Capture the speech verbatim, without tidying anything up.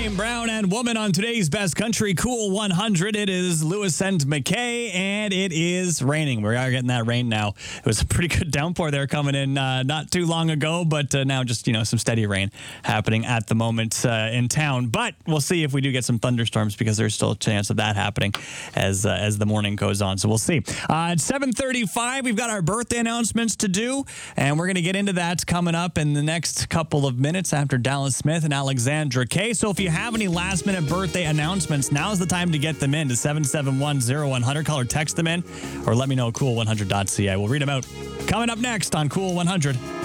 Dwayne Brown and Woman on today's Best Country Cool one hundred. It is Lewis and McKay, and it is raining. We are getting that rain now. It was a pretty good downpour there coming in uh, not too long ago, but uh, now just, you know, some steady rain happening at the moment uh, in town. But we'll see if we do get some thunderstorms, because there's still a chance of that happening as uh, as the morning goes on. So we'll see. Uh, at seven thirty-five, we've got our birthday announcements to do, and we're going to get into that coming up in the next couple of minutes after Dallas Smith and Alexandra Kay. So if you have any last-minute birthday announcements, now's the time to get them in to seven seven one, zero one hundred. Call or text them in, or let me know at cool one hundred dot c a. We'll read them out coming up next on Cool one hundred.